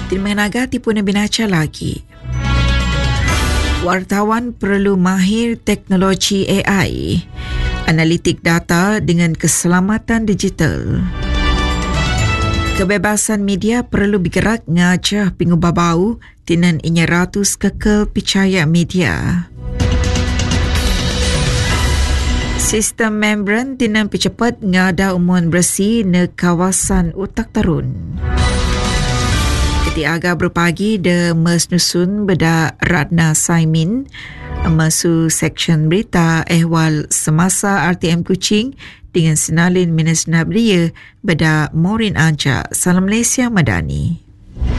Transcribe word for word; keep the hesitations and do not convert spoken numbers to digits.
Terima naga tipu binaca lagi. Wartawan perlu mahir teknologi A I, analitik data dengan keselamatan digital. Kebebasan media perlu bergerak ngajah pengubah bau tinan inya ratus kekel percaya media. Sistem membran tinan percepat ngada umuan bersih ne kawasan Utak Tarun. Keti agak berpagi de mesnusun beda Ratna Saimin masu seksyen berita ehwal semasa R T M Kuching dengan Sinalin Minas Nabria beda Morin Anja. Salam Malaysia Madani.